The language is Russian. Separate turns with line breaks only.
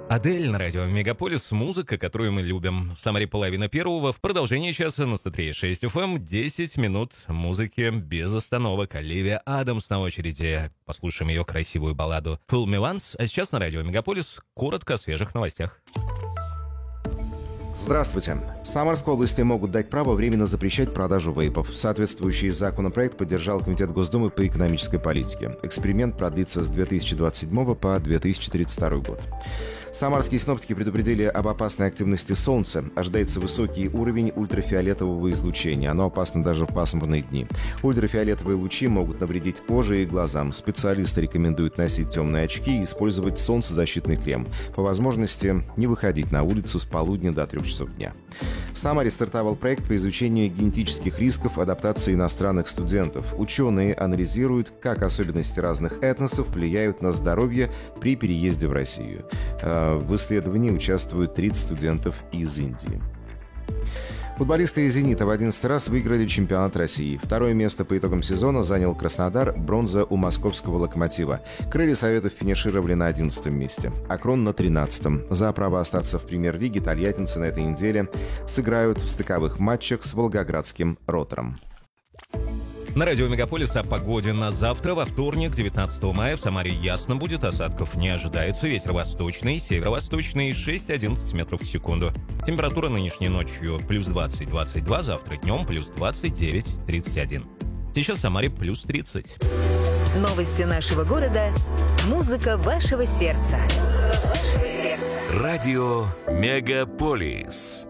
Адель на радио Мегаполис. Музыка, которую мы любим. В Самаре половина первого. В продолжении часа на 103.6 FM 10 минут музыки без остановок. Оливия Адамс на очереди. Послушаем ее красивую балладу «Fool Me Once». А сейчас на радио Мегаполис коротко о свежих новостях.
Здравствуйте. В Самарской области могут дать право временно запрещать продажу вейпов. Соответствующий законопроект поддержал Комитет Госдумы по экономической политике. Эксперимент продлится с 2027 по 2032 год. Самарские синоптики предупредили об опасной активности Солнца. Ожидается высокий уровень ультрафиолетового излучения. Оно опасно даже в пасмурные дни. Ультрафиолетовые лучи могут навредить коже и глазам. Специалисты рекомендуют носить темные очки и использовать солнцезащитный крем. По возможности не выходить на улицу с полудня до 3 часов дня. В Самаре стартовал проект по изучению генетических рисков адаптации иностранных студентов. Ученые анализируют, как особенности разных этносов влияют на здоровье при переезде в Россию. В исследовании участвуют 30 студентов из Индии. Футболисты из «Зенита» в 11 раз выиграли чемпионат России. Второе место по итогам сезона занял Краснодар, бронза у московского «Локомотива». Крылья Советов финишировали на 11 месте, Акрон на 13-м. За право остаться в премьер-лиге тольяттинцы на этой неделе сыграют в стыковых матчах с волгоградским «Ротором».
На радио Мегаполис о погоде на завтра, во вторник, 19 мая. В Самаре ясно будет, осадков не ожидается. Ветер восточный, северо-восточный, 6-11 метров в секунду. Температура нынешней ночью плюс 20-22, завтра днем плюс 29-31. Сейчас в Самаре плюс 30.
Новости нашего города. Музыка вашего сердца.
Радио Мегаполис.